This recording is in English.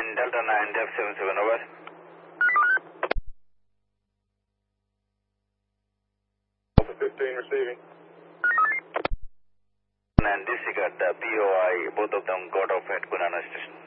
9, Delta 9, Def 77, over. Alpha 15 receiving. And disregard the POI, both of them got off at Gunana Station.